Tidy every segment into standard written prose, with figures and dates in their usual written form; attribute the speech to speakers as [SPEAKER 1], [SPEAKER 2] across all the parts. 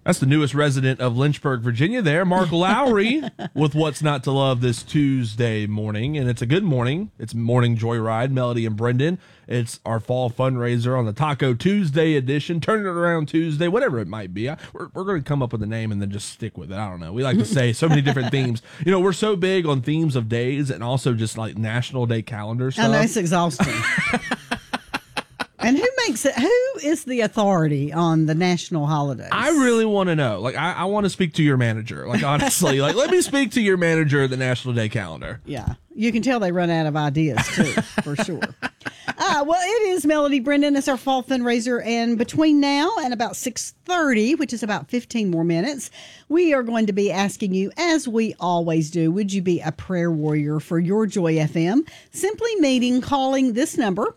[SPEAKER 1] That's the newest resident of Lynchburg, Virginia there, Mark Lowry, with What's Not to Love this Tuesday morning. And it's a good morning. It's Morning Joyride, Melody and Brendan. It's our fall fundraiser on the Taco Tuesday edition, Turn It Around Tuesday, whatever it might be. We're going to come up with a name and then just stick with it. I don't know. We like to say so many different themes. You know, we're so big on themes of days and also just like National Day calendar stuff.
[SPEAKER 2] I know, it's exhausting. And who makes it? Who is the authority on the national holidays?
[SPEAKER 1] I really want to know. Like, I want to speak to your manager. Like, honestly, like, let me speak to your manager of the National Day calendar.
[SPEAKER 2] Yeah. You can tell they run out of ideas, too, for sure. Well, it is Melody, Brendan. It's our fall fundraiser. And between now and about 6:30, which is about 15 more minutes, we are going to be asking you, as we always do, would you be a prayer warrior for your Joy FM? Simply calling this number,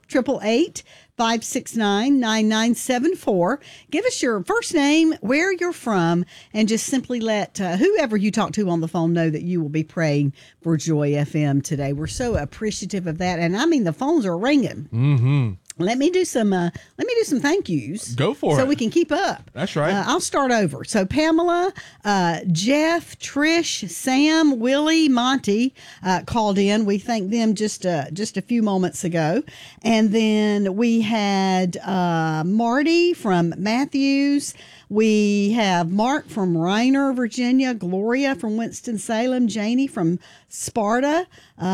[SPEAKER 2] 888-569-9974. Give us your first name, where you're from, and just simply let whoever you talk to on the phone know that you will be praying for Joy FM today. We're so appreciative of that. And I mean, the phones are ringing.
[SPEAKER 1] Mm-hmm.
[SPEAKER 2] Let me do some thank yous.
[SPEAKER 1] Go for it.
[SPEAKER 2] So we can keep up.
[SPEAKER 1] That's right.
[SPEAKER 2] I'll start over. So Pamela, Jeff, Trish, Sam, Willie, Monty called in. We thanked them just a few moments ago. And then we had Marty from Matthews. We have Mark from Reiner, Virginia, Gloria from Winston-Salem, Janie from Sparta,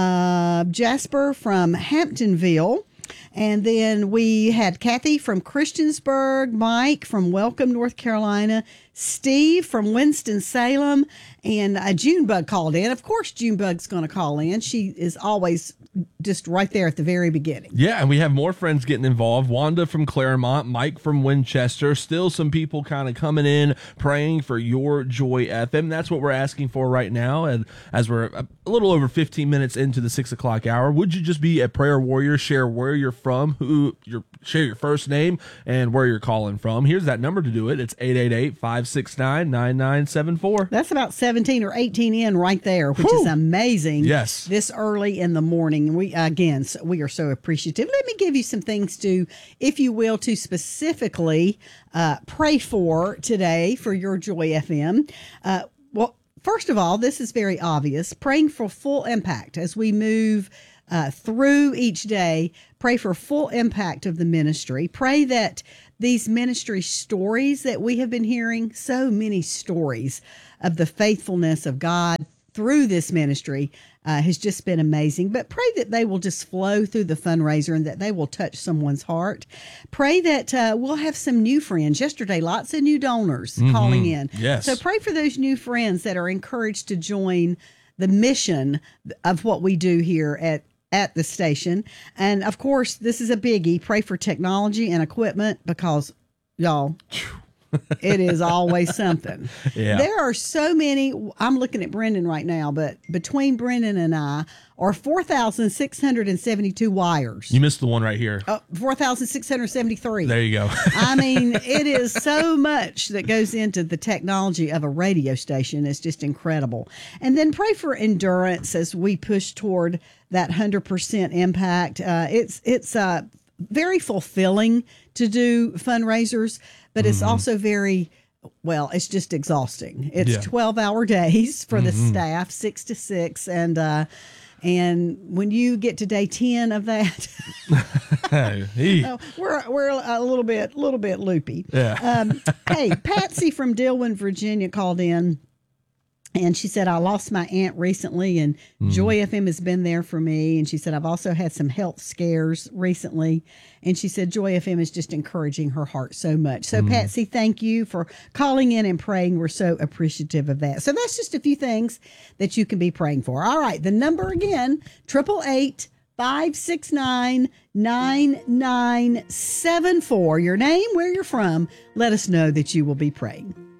[SPEAKER 2] Jasper from Hamptonville. And then we had Kathy from Christiansburg, Mike from Welcome, North Carolina, Steve from Winston-Salem, and Junebug called in. Of course, Junebug's going to call in. She is always just right there at the very beginning.
[SPEAKER 1] Yeah, and we have more friends getting involved. Wanda from Claremont, Mike from Winchester. Still some people kind of coming in, praying for your Joy FM. That's what we're asking for right now. And as we're a little over 15 minutes into the 6 o'clock hour, would you just be a prayer warrior? Share where you're from, share your first name, and where you're calling from. Here's that number to do it. It's 888-569-9974.
[SPEAKER 2] That's about 17 or 18 in right there, which is amazing.
[SPEAKER 1] Yes.
[SPEAKER 2] This early in the morning. We are so appreciative. Let me give you some things to, if you will, to specifically pray for today for your Joy FM. Well, first of all, this is very obvious. Praying for full impact as we move through each day. Pray for full impact of the ministry. Pray that these ministry stories that we have been hearing, so many stories of the faithfulness of God through this ministry has just been amazing. But pray that they will just flow through the fundraiser and that they will touch someone's heart. Pray that we'll have some new friends. Yesterday, lots of new donors calling in.
[SPEAKER 1] Yes.
[SPEAKER 2] So pray for those new friends that are encouraged to join the mission of what we do here at the station. And of course, this is a biggie. Pray for technology and equipment because, y'all, it is always something.
[SPEAKER 1] Yeah.
[SPEAKER 2] There are so many. I'm looking at Brendan right now, but between Brendan and I are 4,672 wires.
[SPEAKER 1] You missed the one right here.
[SPEAKER 2] 4,673.
[SPEAKER 1] There you go.
[SPEAKER 2] I mean, it is so much that goes into the technology of a radio station. It's just incredible. And then pray for endurance as we push toward that 100% impact. It's very fulfilling to do fundraisers, but it's also very, well, it's just exhausting. It's 12-hour days for the staff, 6 to 6, and when you get to day 10 of that, we're a little bit loopy.
[SPEAKER 1] Yeah.
[SPEAKER 2] Hey, Patsy from Dillwyn, Virginia called in. And she said, I lost my aunt recently, and Joy FM has been there for me. And she said, I've also had some health scares recently. And she said, Joy FM is just encouraging her heart so much. So, Patsy, thank you for calling in and praying. We're so appreciative of that. So that's just a few things that you can be praying for. All right, the number again, 888-569-9974. Your name, where you're from. Let us know that you will be praying.